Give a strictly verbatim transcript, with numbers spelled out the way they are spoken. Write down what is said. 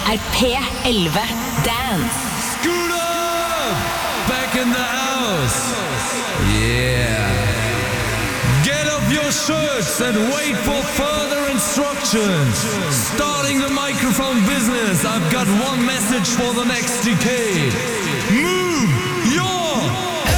er P elleve Dance. Scooter! Back in the house! Yeah! Get up your shirts and wait for further instructions. Starting the microphone business, I've got one message for the next decade. Move!